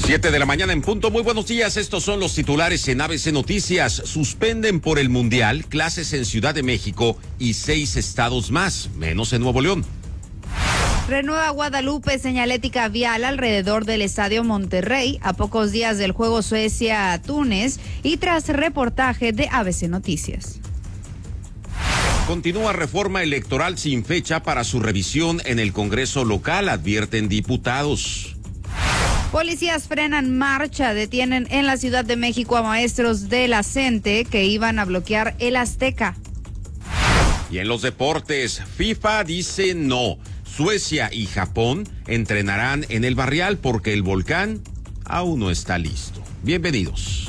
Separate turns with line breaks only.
7 de la mañana en punto. Muy buenos días. Estos son los titulares en ABC Noticias. Suspenden por el Mundial clases en Ciudad de México y 6 estados más, menos en Nuevo León.
Renueva Guadalupe señalética vial alrededor del Estadio Monterrey a pocos días del juego Suecia-Túnez y tras reportaje de ABC Noticias.
Continúa reforma electoral sin fecha para su revisión en el Congreso local, advierten diputados.
Policías frenan marcha, detienen en la Ciudad de México a maestros de la CENTE que iban a bloquear el Azteca.
Y en los deportes, FIFA dice no. Suecia y Japón entrenarán en el Barrial porque el volcán aún no está listo. Bienvenidos.